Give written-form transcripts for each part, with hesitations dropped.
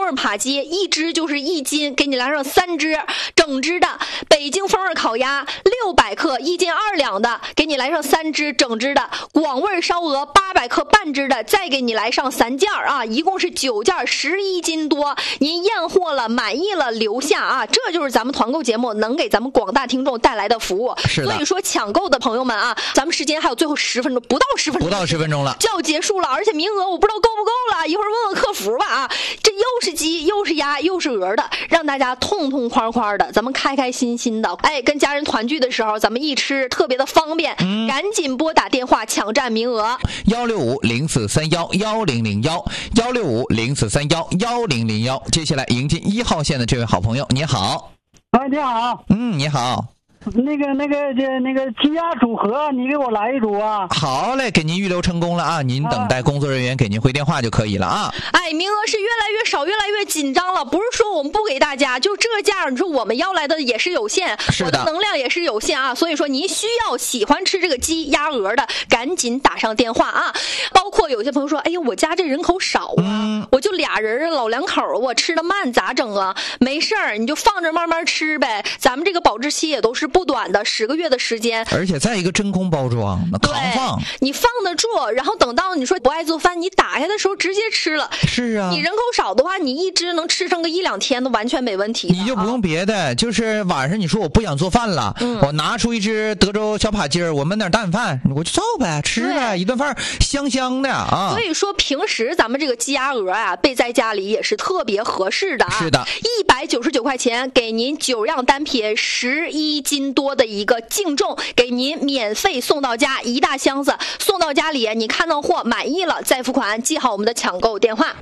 味扒鸡一只就是1斤，给你来上3只整只的；北京风味烤鸭600克1斤2两的，给你来上3只整只的；广味烧鹅800克半只的，再给你来上3件啊，一共是9件，11斤多。您验货了满意了留下啊，这就是咱们团购节目能给咱们广大听众带来的服务。所以说抢购的朋友们啊，咱们时间还有最后10分钟，不到10分钟了就要结束了，而且名额我不知道够不够了，一会儿问问客服吧啊。这又是鸡又是鸭又是鹅的，让大家痛痛快快的，咱们开开心心的，跟家人团聚的时候咱们一吃特别的方便，赶紧拨打电话抢占名额 165-0431-1001，165-0431-1001。接下来迎接1号线的这位好朋友，你好。 你好。 你好。 那个鸡鸭组合，你给我来一组啊！ 好嘞，给您预留成功了啊！您等待工作人员给您回电话就可以了啊！ 名额是越来越少，越来越紧张了。不是说我们不给大家，就这价，你说我们要来的也是有限，我的能量也是有限啊。所以说，您需要喜欢吃这个鸡鸭鹅的，赶紧打上电话啊！包括有些朋友说，哎呀，我家这人口少啊，我就俩人老两口，我吃的慢咋整啊？没事儿，你就放着慢慢吃呗。咱们这个保质期也都是不短的，10个月的时间， 而且再一个真空包装，那扛放， 你放得住。然后等到你说不爱做饭，你打开的时候直接吃了。 是啊， 你人口少的话，你一只能吃上个1-2天都完全没问题。 你就不用别的，就是晚上你说我不想做饭了，我拿出一只德州小扒鸡儿，我焖点蛋饭，我就造呗，吃呗，一顿饭香香的啊。 所以说平时咱们这个鸡鸭鹅啊，备在家里也是特别合适的啊。 是的 ，199块钱给您9样单品11斤多的一个净重，给您免费送到家，1大箱子送到家里，你看到货满意了再付款，记好我们的抢购电话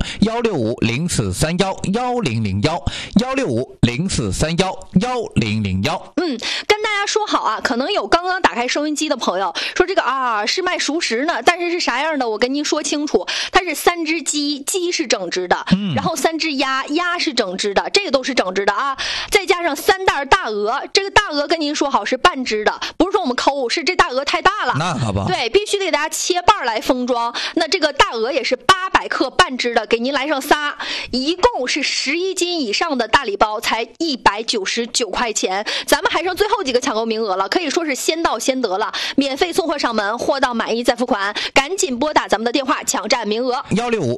165-0431-1001，165-0431-1001。 跟大家说好啊，可能有刚刚打开收音机的朋友说这个啊是卖熟食呢，但是是啥样的？我跟您说清楚，它是3只鸡，鸡是整只的，然后3只鸭，鸭是整只的，这个都是整只的啊，再加上3袋大鹅，这个大鹅跟您说好是半只的，不是说我们抠，是这大鹅太大了， 那可不， 对，必须给大家切半来封装。那这个大鹅也是800克半只的，给您来上仨，一共是11斤以上的大礼包，才199块钱。咱们还剩最后几个抢购名额了，可以说是先到先得了，免费送货上门，货到满意再付款，赶紧拨打咱们的电话抢占名额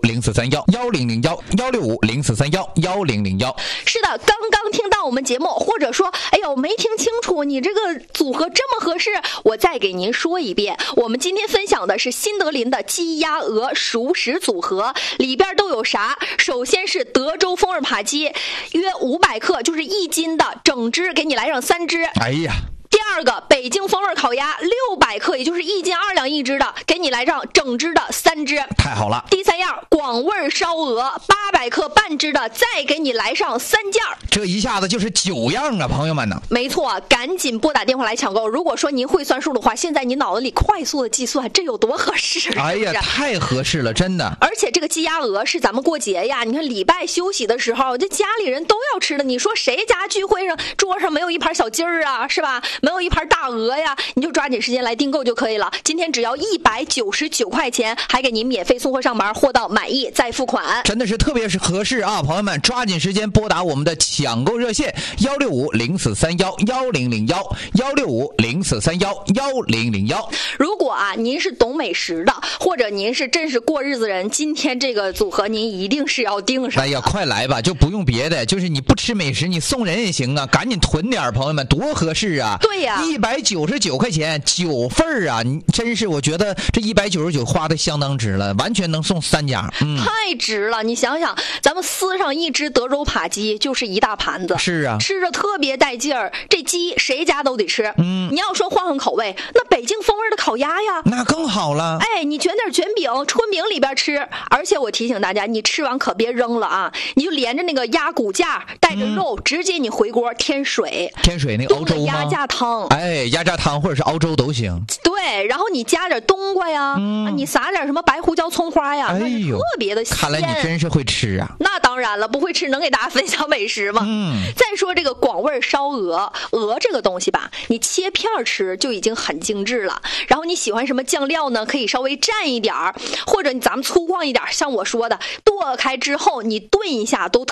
165-0431-1001，165-0431-1001。 是的，刚刚听到我们节目，或者说哎呦没听清楚，你这个组合这么合适，我再给您说一遍，我们今天分享的是新德林的鸡鸭鹅熟食组合，里边都有啥？首先是德州风味扒鸡，约500克，就是1斤的整只，给你来上3只。 哎呀。 第二个北京风味烤鸭600克，也就是1斤2两一只的，给你来上整只的3只， 太好了。 第3样广味烧鹅800克半只的，再给你来上3件， 这一下子就是9样啊，朋友们呢。 没错，赶紧拨打电话来抢购。如果说您会算数的话，现在你脑子里快速的计算，这有多合适？ 哎呀，太合适了，真的。 而且这个鸡鸭鹅是咱们过节呀，你看礼拜休息的时候，这家里人都要吃的。你说谁家聚会上桌上没有一盘小鸡儿啊，是吧？没有一盘大鹅呀，你就抓紧时间来订购就可以了。今天只要199块钱，还给您免费送货上门，货到满意再付款， 真的是特别是合适啊！朋友们，抓紧时间拨打我们的抢购热线165-0431-1001，165-0431-1001。 如果啊您是懂美食的，或者您是真是过日子人，今天这个组合您一定是要订上。 哎呀，快来吧，就不用别的，就是你不吃美食，你送人也行啊，赶紧囤点，朋友们，多合适啊！ 对呀 ，199块钱9份啊！你真是，我觉得这199花的相当值了，完全能送3家， 太值了！你想想，咱们撕上一只德州扒鸡就是一大盘子， 是啊， 吃着特别带劲儿。这鸡谁家都得吃，你要说换换口味，那北京风味的烤鸭呀， 那更好了。 哎，你卷点卷饼，春饼里边吃。而且我提醒大家，你吃完可别扔了啊，你就连着那个鸭骨架带着肉，直接你回锅添水， 那个熬粥吗？ 鸭架汤， 哎，鸭架汤或者是熬粥都行。 对，然后你加点冬瓜呀，你撒点什么白胡椒、葱花呀， 哎呦， 特别的鲜。 看来你真是会吃啊！ 那当然了，不会吃能给大家分享美食吗？再说这个广味烧鹅，鹅这个东西吧，你切片吃就已经很精致了。然后你喜欢什么酱料呢？可以稍微蘸一点儿，或者咱们粗犷一点，像我说的，剁开之后你炖一下都特